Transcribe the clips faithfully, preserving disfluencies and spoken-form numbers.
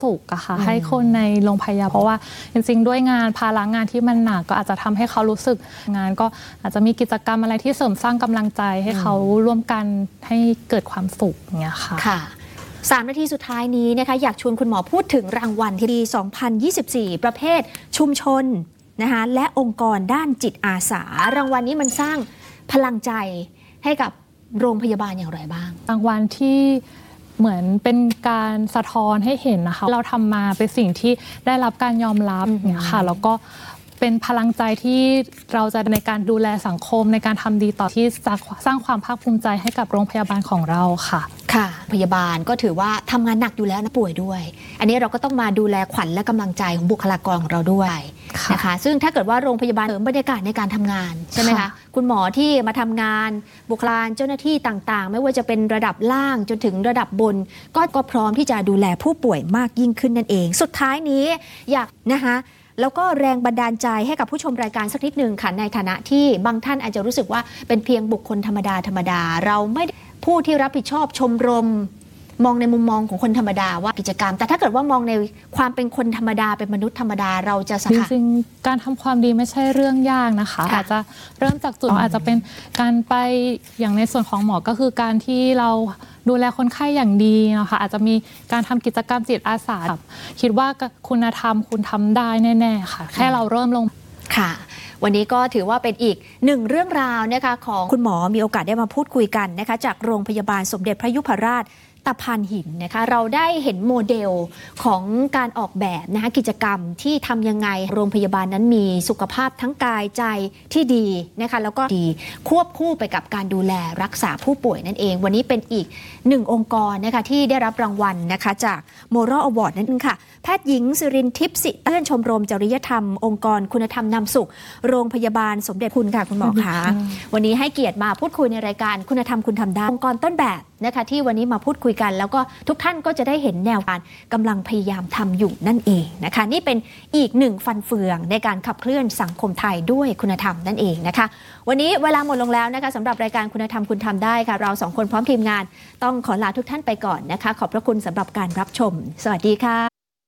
สุขอะค่ะให้คนในโรงพยาบาลเพราะว่าจริงๆด้วยงานภาระงานที่มันหนักก็อาจจะทำให้เขารู้สึกงานก็อาจจะมีกิจกรรมอะไรที่เสริมสร้างกำลังใจให้เขาร่วมกันให้เกิดความสุขอย่างเงี้ยค่ะค่ะสามนาทีสุดท้ายนี้นะคะอยากชวนคุณหมอพูดถึงรางวัลที่ดีสองพันยี่สิบสี่ประเภทชุมชนนะคะและองค์กรด้านจิตอาสารางวัลนี้มันสร้างพลังใจให้กับโรงพยาบาลอย่างไรบ้างรางวัลที่เหมือนเป็นการสะท้อนให้เห็นนะคะเราทำมาเป็นสิ่งที่ได้รับการยอมรับเนี่ยค่ะแล้วก็เป็นพลังใจที่เราจะในการดูแลสังคมในการทำดีต่อที่สร้างความภาคภูมิใจให้กับโรงพยาบาลของเราค่ะค่ะพยาบาลก็ถือว่าทำงานหนักอยู่แล้วนะป่วยด้วยอันนี้เราก็ต้องมาดูแลขวัญและกำลังใจของบุคลากรของเราด้วยนะคะซึ่งถ้าเกิดว่าโรงพยาบาลเสริมบรรยากาศในการทำงานใช่ไหมคะคุณหมอที่มาทำงานบุคลากรเจ้าหน้าที่ต่างๆไม่ว่าจะเป็นระดับล่างจนถึงระดับบนก็ก็พร้อมที่จะดูแลผู้ป่วยมากยิ่งขึ้นนั่นเองสุดท้ายนี้อยากนะคะแล้วก็แรงบันดาลใจให้กับผู้ชมรายการสักนิดหนึ่งค่ะในฐานะที่บางท่านอาจจะรู้สึกว่าเป็นเพียงบุคคลธรรมดาธรรมดาเราไม่ผู้ที่รับผิดชอบชมรมมองในมุมมองของคนธรรมดาว่ากิจกรรมแต่ถ้าเกิดว่ามองในความเป็นคนธรรมดาเป็นมนุษย์ธรรมดาเราจะจริงๆการทำความดีไม่ใช่เรื่องยากนะคะอาจจะเริ่มจากจุดอาจจะเป็นการไปอย่างในส่วนของหมอก็คือการที่เราดูแลคนไข้อย่างดีนะคะอาจจะมีการทำกิจกรรมจิตอาสาคิดว่าคุณธรรมคุณทำได้แน่ๆค่ะแค่เราเริ่มลงค่ะวันนี้ก็ถือว่าเป็นอีกหนึ่งเรื่องราวนะคะของคุณหมอมีโอกาสได้มาพูดคุยกันนะคะจากโรงพยาบาลสมเด็จพระยุพราชตะพานหินนะคะเราได้เห็นโมเดลของการออกแบบนะคะกิจกรรมที่ทำยังไงโรงพยาบาลนั้นมีสุขภาพทั้งกายใจที่ดีนะคะแล้วก็ดีควบคู่ไปกับการดูแลรักษาผู้ป่วยนั่นเองวันนี้เป็นอีกหนึ่งองค์กรนะคะที่ได้รับรางวัลนะคะจาก Moral Award นั่นเองค่ะแพทย์หญิงสิรินทิพย์สิเตื้อนชมรมจริยธรรมองค์กรคุณธรรมนำสุขโรงพยาบาลสมเด็จคุณค่ะคุณหมอคะวันนี้ให้เกียรติมาพูดคุยในรายการคุณธรรมคุณทำได้องค์กรต้นแบบนะคะที่วันนี้มาพูดคุยกันแล้วก็ทุกท่านก็จะได้เห็นแนวการกำลังพยายามทำอยู่นั่นเองนะคะนี่เป็นอีกหนึ่งฟันเฟืองในการขับเคลื่อนสังคมไทยด้วยคุณธรรมนั่นเองนะคะวันนี้เวลาหมดลงแล้วนะคะสำหรับรายการคุณธรรมคุณทำได้ค่ะเราสองคนพร้อมทีมงานต้องขอลาทุกท่านไปก่อนนะคะขอบพระคุณสำหรับการรับชมสวัสดีค่ะ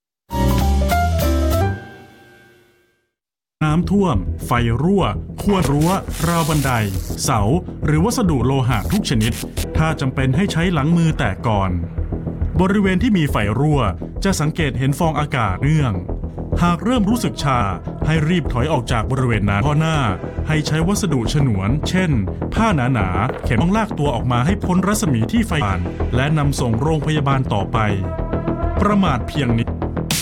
น้ำท่วมไฟรั่วขั้วรั้วราวบันไดเสาหรือวัสดุโลหะทุกชนิดถ้าจำเป็นให้ใช้หลังมือแตะก่อนบริเวณที่มีไฟรั่วจะสังเกตเห็นฟองอากาศเนื่องหากเริ่มรู้สึกชาให้รีบถอยออกจากบริเวณนั้นข้อหน้าให้ใช้วัสดุฉนวนเช่นผ้าหนาๆเข็มต้องลากตัวออกมาให้พ้นรัศมีที่ไฟผ่านและนำส่งโรงพยาบาลต่อไปประมาทเพียงนิด